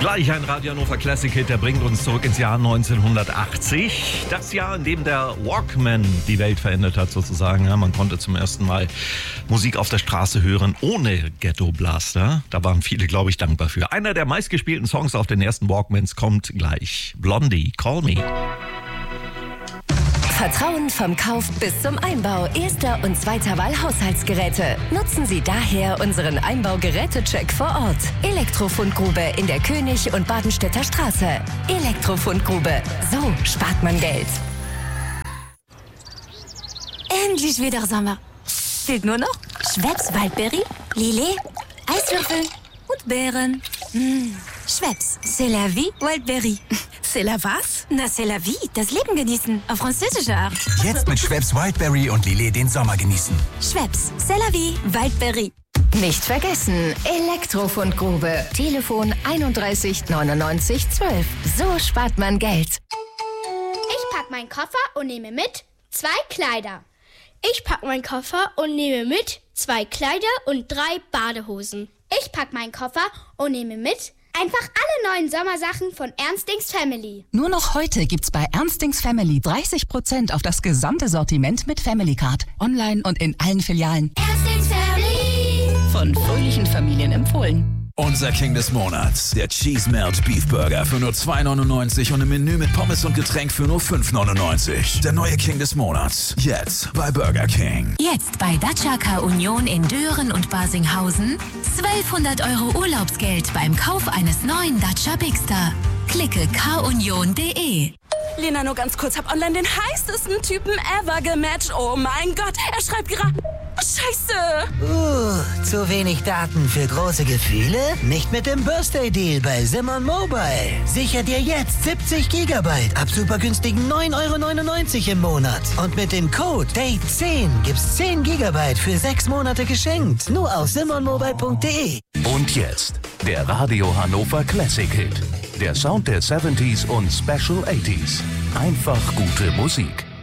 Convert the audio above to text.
Gleich ein Radio Hannover Classic Hit, der bringt uns zurück ins Jahr 1980. Das Jahr, in dem der Walkman die Welt verändert hat sozusagen. Ja, man konnte zum ersten Mal Musik auf der Straße hören ohne Ghetto Blaster. Da waren viele, glaube ich, dankbar für. Einer der meistgespielten Songs auf den ersten Walkmans kommt gleich. Blondie, Call Me. Vertrauen vom Kauf bis zum Einbau erster und zweiter Wahl Haushaltsgeräte. Nutzen Sie daher unseren Einbaugerätecheck vor Ort. Elektrofundgrube in der König- und Badenstädter Straße. Elektrofundgrube. So spart man Geld. Endlich wieder Sommer. Fehlt nur noch Schweppes Waldberry, Lillet, Eiswürfel und Beeren. Schweppes, c'est la vie, Waldberry. C'est la was? Na, c'est la vie, das Leben genießen. Auf französische Art. Jetzt mit Schweppes Wildberry und Lillet den Sommer genießen. Schweppes, c'est la vie, Waldberry. Nicht vergessen, Elektrofundgrube. Telefon 31 99 12. So spart man Geld. Ich pack meinen Koffer und nehme mit 2 Kleider. Ich pack meinen Koffer und nehme mit 2 Kleider und 3 Badehosen. Ich pack meinen Koffer und nehme mit einfach alle neuen Sommersachen von Ernstings Family. Nur noch heute gibt's bei Ernstings Family 30% auf das gesamte Sortiment mit Family Card. Online und in allen Filialen. Ernstings Family. Von fröhlichen Familien empfohlen. Unser King des Monats, der Cheese Melt Beef Burger für nur 2,99 und im Menü mit Pommes und Getränk für nur 5,99. Der neue King des Monats, jetzt bei Burger King. Jetzt bei Dacia Car Union in Dören und Barsinghausen 1200 € Urlaubsgeld beim Kauf eines neuen Dacia Bigster. Klicke carunion.de. Lena, nur ganz kurz, hab online den heißesten Typen ever gematcht. Oh mein Gott, er schreibt gerade... Scheiße! Zu wenig Daten für große Gefühle? Nicht mit dem Birthday Deal bei Simon Mobile. Sicher dir jetzt 70 GB ab super günstigen 9,99 € im Monat. Und mit dem Code DATE10 gibt's 10 GB für 6 Monate geschenkt. Nur auf simonmobile.de. Und jetzt der Radio Hannover Classic Hit. Der Sound der 70s und Special 80s. Einfach gute Musik.